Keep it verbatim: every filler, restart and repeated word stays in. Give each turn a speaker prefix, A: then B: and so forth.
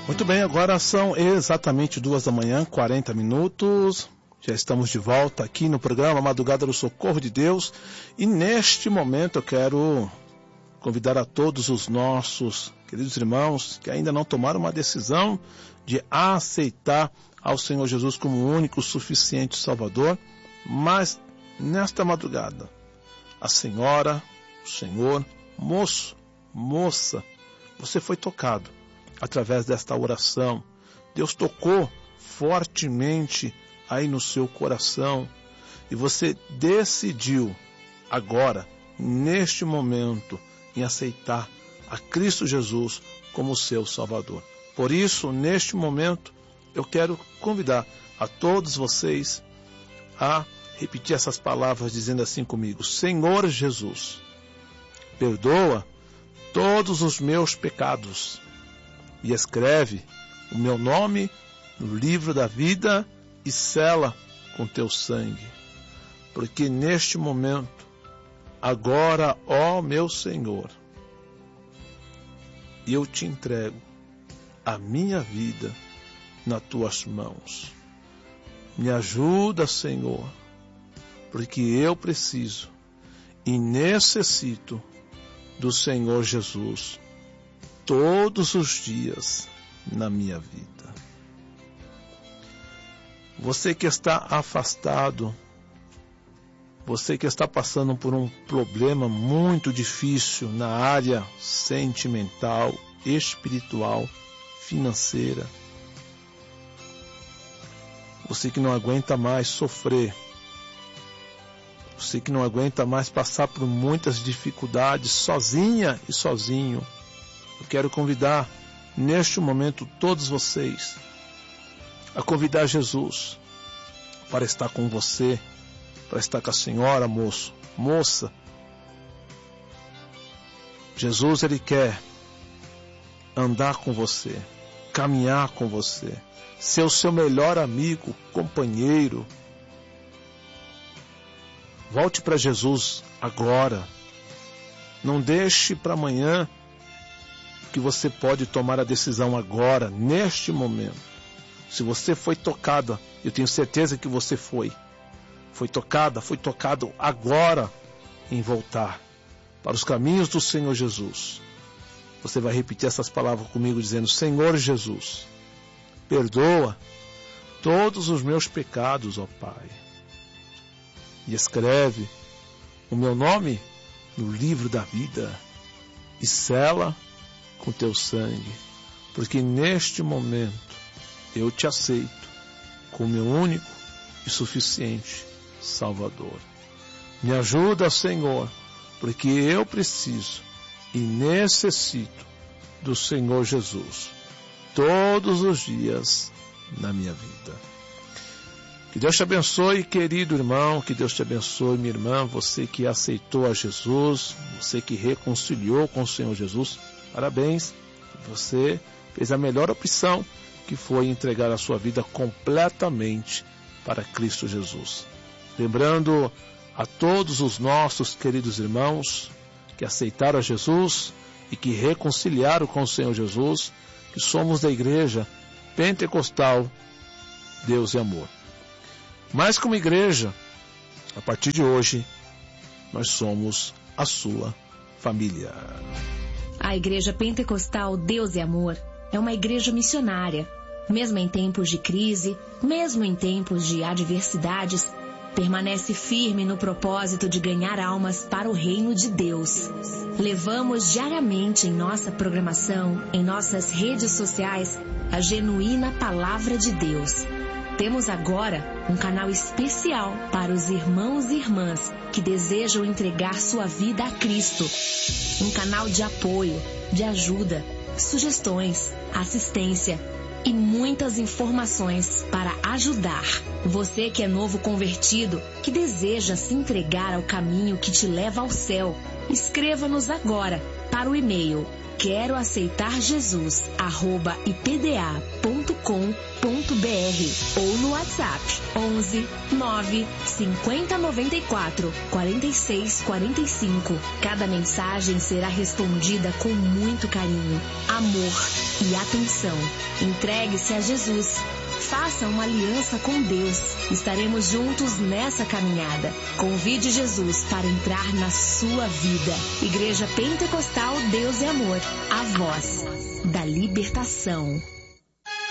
A: Muito bem, agora são exatamente duas da manhã, quarenta minutos. Já estamos de volta aqui no programa Madrugada do Socorro de Deus. E neste momento eu quero convidar a todos os nossos queridos irmãos que ainda não tomaram uma decisão de aceitar ao Senhor Jesus como o único suficiente Salvador. Mas nesta madrugada, a senhora, o senhor, moço, moça, você foi tocado através desta oração. Deus tocou fortemente aí no seu coração e você decidiu agora, neste momento, em aceitar a Cristo Jesus como seu Salvador. Por isso, neste momento, eu quero convidar a todos vocês a repetir essas palavras dizendo assim comigo: Senhor Jesus, perdoa todos os meus pecados e escreve o meu nome no livro da vida e sela com teu sangue. Porque neste momento, agora, ó meu Senhor, eu te entrego a minha vida nas tuas mãos. Me ajuda, Senhor, porque eu preciso e necessito do Senhor Jesus todos os dias na minha vida. Você que está afastado, você que está passando por um problema muito difícil na área sentimental, espiritual, financeira, você que não aguenta mais sofrer, você que não aguenta mais passar por muitas dificuldades sozinha e sozinho, eu quero convidar neste momento todos vocês a convidar Jesus para estar com você, para estar com a senhora, moço, moça. Jesus, ele quer andar com você, caminhar com você, ser o seu melhor amigo, companheiro. Volte para Jesus agora. Não deixe para amanhã, que você pode tomar a decisão agora, neste momento. Se você foi tocada, eu tenho certeza que você foi. Foi tocada, foi tocado agora em voltar para os caminhos do Senhor Jesus. Você vai repetir essas palavras comigo dizendo: Senhor Jesus, perdoa todos os meus pecados, ó Pai. E escreve o meu nome no livro da vida e sela com teu sangue, porque neste momento eu te aceito como meu único e suficiente Salvador. Me ajuda, Senhor, porque eu preciso e necessito do Senhor Jesus todos os dias na minha vida. Que Deus te abençoe, querido irmão, que Deus te abençoe, minha irmã, você que aceitou a Jesus, você que reconciliou com o Senhor Jesus, parabéns, você fez a melhor opção, que foi entregar a sua vida completamente para Cristo Jesus. Lembrando a todos os nossos queridos irmãos que aceitaram a Jesus e que reconciliaram com o Senhor Jesus, que somos da Igreja Pentecostal Deus e Amor. Mas como igreja, a partir de hoje, nós somos a sua família.
B: A Igreja Pentecostal Deus e Amor é uma igreja missionária. Mesmo em tempos de crise, mesmo em tempos de adversidades, permanece firme no propósito de ganhar almas para o reino de Deus. Levamos diariamente em nossa programação, em nossas redes sociais, a genuína Palavra de Deus. Temos agora um canal especial para os irmãos e irmãs que desejam entregar sua vida a Cristo. Um canal de apoio, de ajuda, sugestões, assistência e muitas informações para ajudar. Você que é novo convertido, que deseja se entregar ao caminho que te leva ao céu, escreva-nos agora para o e-mail quero aceitar Jesus arroba i p d a ponto com ponto b r ou no WhatsApp onze nove cinquenta noventa e quatro quarenta e seis quarenta e cinco. Cada mensagem será respondida com muito carinho, amor E atenção, entregue-se a Jesus. Faça uma aliança com Deus. Estaremos juntos nessa caminhada. Convide Jesus para entrar na sua vida. Igreja Pentecostal Deus é Amor. A voz da libertação.